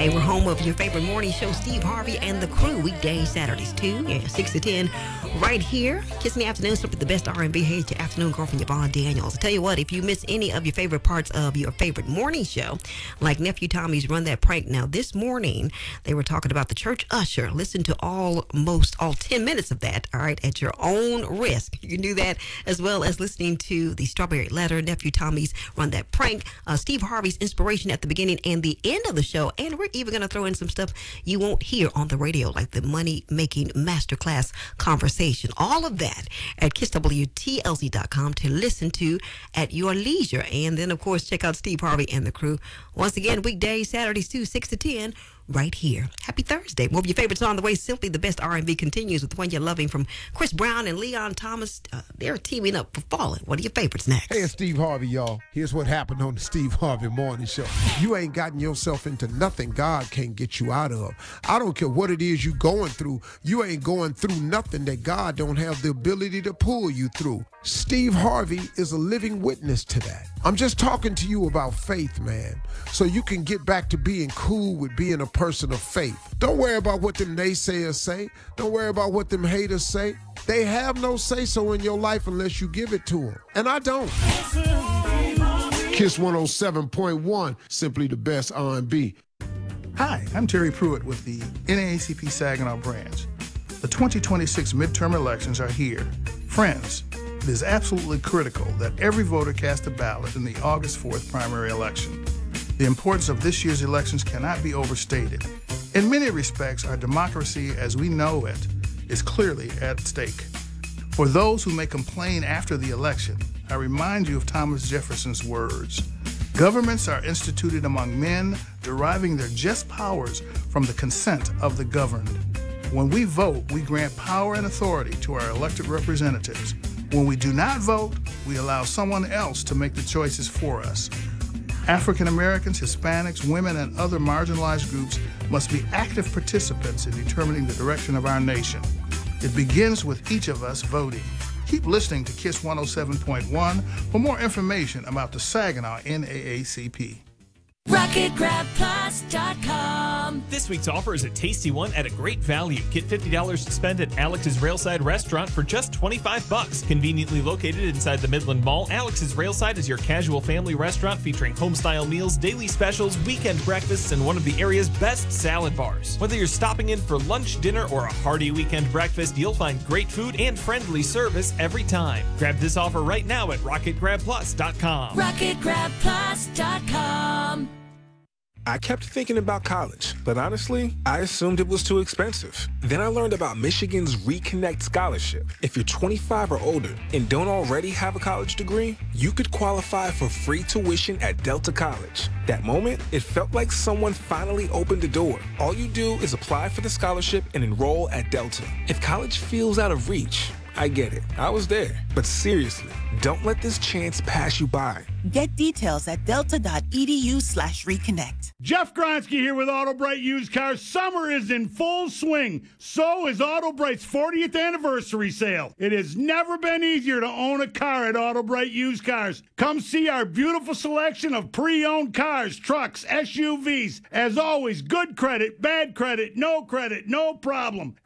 Hey, we're home of your favorite morning show, Steve Harvey and the Crew, weekdays, Saturdays too. Yeah, 6 to 10, right here. Kiss in the afternoon, stuff with the best R&B. Hey, it's your afternoon girlfriend, Yvonne Daniels. I tell you what, if you miss any of your favorite parts of your favorite morning show, like Nephew Tommy's Run That Prank. Now, this morning, they were talking about the church usher. Listen to almost all 10 minutes of that, all right, at your own risk. You can do that as well as listening to the Strawberry Letter, Nephew Tommy's Run That Prank, Steve Harvey's inspiration at the beginning and the end of the show. And we're even going to throw in some stuff you won't hear on the radio, like the money-making masterclass conversation. All of that at KissWTLZ.com to listen to at your leisure. And then, of course, check out Steve Harvey and the Crew. Once again, weekdays, Saturdays too, 6 to 10, right here. Happy Thursday. More of your favorites on the way. Simply the best R&B continues with the one you're loving from Chris Brown and Leon Thomas. They're teaming up for Falling. What are your favorites next? Hey, it's Steve Harvey, y'all. Here's what happened on the Steve Harvey Morning Show. You ain't gotten yourself into nothing God can't get you out of. I don't care what it is you going through. You ain't going through nothing that God don't have the ability to pull you through. Steve Harvey is a living witness to that. I'm just talking to you about faith, man, so you can get back to being cool with being a person of faith. Don't worry about what them naysayers say. Don't worry about what them haters say. They have no say-so in your life unless you give it to them. And I don't. Kiss 107.1, simply the best R&B. Hi, I'm Terry Pruitt with the NAACP Saginaw branch. The 2026 midterm elections are here. Friends, it is absolutely critical that every voter cast a ballot in the August 4th primary election. The importance of this year's elections cannot be overstated. In many respects, our democracy as we know it is clearly at stake. For those who may complain after the election, I remind you of Thomas Jefferson's words. Governments are instituted among men, deriving their just powers from the consent of the governed. When we vote, we grant power and authority to our elected representatives. When we do not vote, we allow someone else to make the choices for us. African Americans, Hispanics, women, and other marginalized groups must be active participants in determining the direction of our nation. It begins with each of us voting. Keep listening to KISS 107.1 for more information about the Saginaw NAACP. RocketGrabPlus.com. This week's offer is a tasty one at a great value. Get $50 to spend at Alex's Railside Restaurant for just $25. Conveniently located inside the Midland Mall, Alex's Railside is your casual family restaurant featuring home-style meals, daily specials, weekend breakfasts, and one of the area's best salad bars. Whether you're stopping in for lunch, dinner, or a hearty weekend breakfast, you'll find great food and friendly service every time. Grab this offer right now at RocketGrabPlus.com. RocketGrabPlus.com. I kept thinking about college, but honestly, I assumed it was too expensive. Then I learned about Michigan's Reconnect Scholarship. If you're 25 or older and don't already have a college degree, you could qualify for free tuition at Delta College. That moment, it felt like someone finally opened the door. All you do is apply for the scholarship and enroll at Delta. If college feels out of reach, I get it. I was there. But seriously, don't let this chance pass you by. Get details at delta.edu/reconnect. Jeff Gronsky here with AutoBright Used Cars. Summer is in full swing. So is AutoBright's 40th anniversary sale. It has never been easier to own a car at AutoBright Used Cars. Come see our beautiful selection of pre-owned cars, trucks, SUVs. As always, good credit, bad credit, no problem.